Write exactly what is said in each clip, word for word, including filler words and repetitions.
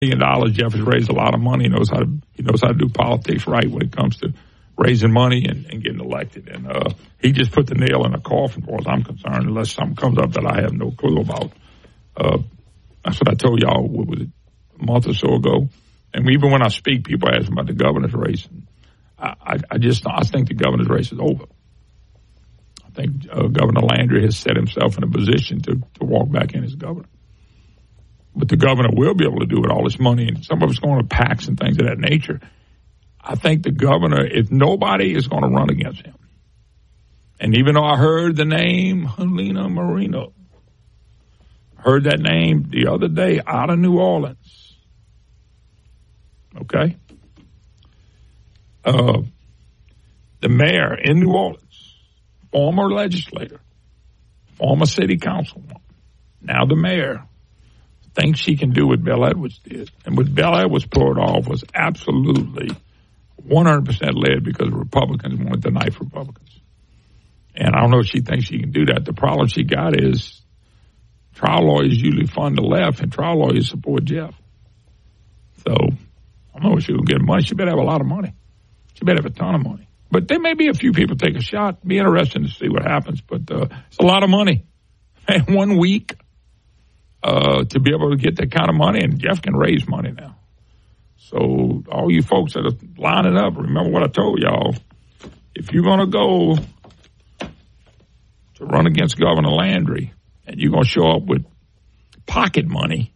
million dollars. Jeff has raised a lot of money. He knows how to he knows how to do politics right when it comes to raising money and, and getting elected. And uh, he just put the nail in the coffin, as far as I'm concerned, unless something comes up that I have no clue about. Uh, that's what I told y'all, what was it, a month or so ago. And even when I speak, people ask about the governor's race. And I, I, I just I think the governor's race is over. I think uh, Governor Landry has set himself in a position to, to walk back in as governor. But the governor will be able to do it, all this money, and some of it's going to PACs and things of that nature. I think the governor, if nobody is going to run against him, and even though I heard the name Helena Marino, heard that name the other day out of New Orleans, okay? Uh, the mayor in New Orleans, former legislator, former city councilwoman, now the mayor, thinks she can do what Bel Edwards did. And what Bel Edwards pulled off was absolutely one hundred percent led because Republicans wanted to knife Republicans. And I don't know if she thinks she can do that. The problem she got is trial lawyers usually fund the left, and trial lawyers support Jeff. So I don't know if she'll get money. She better have a lot of money. She better have a ton of money. But there may be a few people take a shot. Be interesting to see what happens. But uh, it's a lot of money. And one week uh, to be able to get that kind of money, and Jeff can raise money now. So all you folks that are lining up, remember what I told y'all. If you're going to go to run against Governor Landry and you're going to show up with pocket money,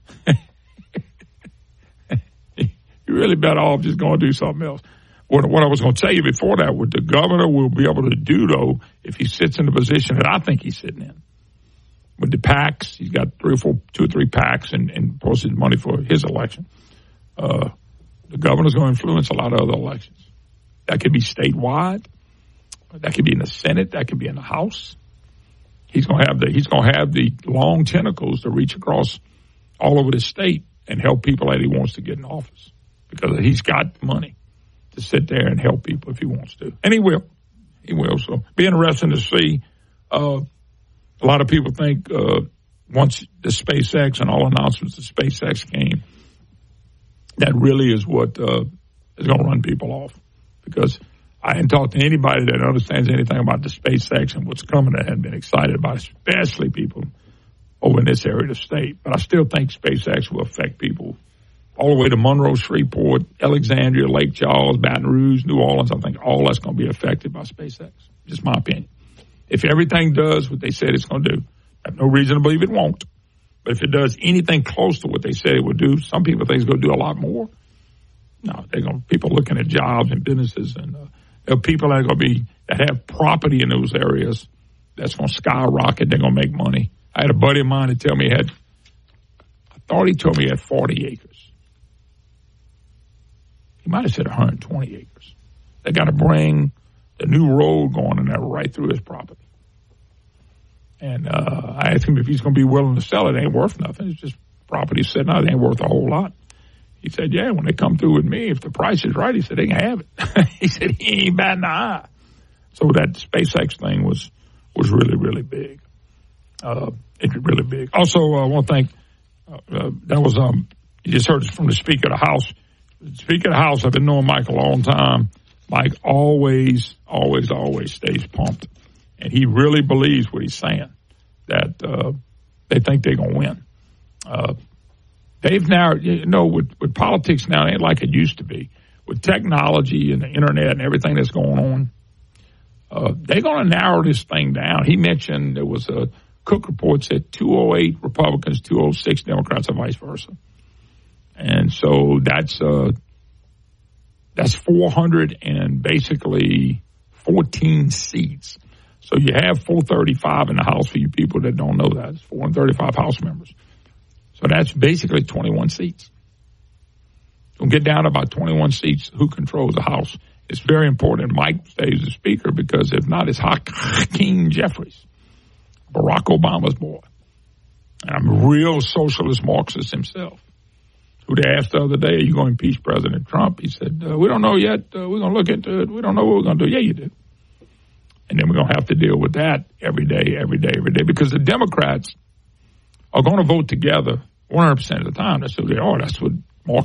you really better off just going to do something else. What, what I was going to tell you before that, what the governor will be able to do, though, if he sits in the position that I think he's sitting in, with the PACs, he's got three or four, two or three PACs and, and posted money for his election. Uh, the governor's going to influence a lot of other elections. That could be statewide. That could be in the Senate. That could be in the House. He's going to have the he's going to have the long tentacles to reach across all over the state and help people that he wants to get in office, because he's got money to sit there and help people if he wants to, and he will. He will. So, be interesting to see. Uh, a lot of people think uh, once the SpaceX and all announcements of SpaceX came, that really is what uh, is going to run people off, because I hadn't talked to anybody that understands anything about the SpaceX and what's coming that hadn't been excited about, especially people over in this area of the state. But I still think SpaceX will affect people all the way to Monroe, Shreveport, Alexandria, Lake Charles, Baton Rouge, New Orleans. I think all that's going to be affected by SpaceX. Just my opinion. If everything does what they said it's going to do, I have no reason to believe it won't. But if it does anything close to what they said it would do, some people think it's going to do a lot more. No, they're going to, people looking at jobs and businesses, and uh, there are people that are going to be, that have property in those areas that's going to skyrocket. They're going to make money. I had a buddy of mine that tell me he had, I thought he told me he had forty acres. He might have said one hundred twenty acres. They got to bring the new road going in there right through his property. And uh, I asked him if he's going to be willing to sell it. It ain't worth nothing. It's just property sitting out. It ain't worth a whole lot. He said, yeah, when they come through with me, if the price is right, he said, they can have it. He said, he ain't batting an eye. So that SpaceX thing was was really, really big. Uh, it's really big. Also, uh, I want to thank, uh, uh, that was, um, you just heard from the Speaker of the House. The Speaker of the House, I've been knowing Mike a long time. Mike always, always, always stays pumped. And he really believes what he's saying, that uh, they think they're going to win. Uh, they've now, you know, with, with politics now, it ain't like it used to be. With technology and the internet and everything that's going on, uh, they're going to narrow this thing down. He mentioned there was a Cook report said two oh eight Republicans, two oh six Democrats, and vice versa. And so that's uh, that's four hundred and basically fourteen seats. So you have four thirty-five in the House for you people that don't know that. It's four hundred thirty-five House members. So that's basically twenty-one seats. We'll get down to about twenty-one seats. Who controls the House? It's very important Mike stays the Speaker, because if not, it's Hakeem Jeffries, Barack Obama's boy. And I'm a real socialist Marxist himself, who they asked the other day, are you going to impeach President Trump? He said, uh, we don't know yet. Uh, we're going to look into it. We don't know what we're going to do. Yeah, you do. And then we're going to have to deal with that every day, every day, every day, because the Democrats are going to vote together one hundred percent of the time. That's who they are. That's what